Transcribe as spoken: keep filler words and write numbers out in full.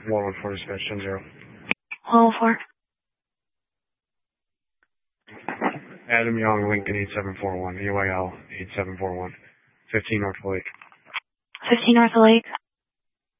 one one four dispatch ten zero. one one four. Adam Young, Lincoln eight seven four one, A Y L eight seven four one, fifteen North Lake. fifteen North Lake.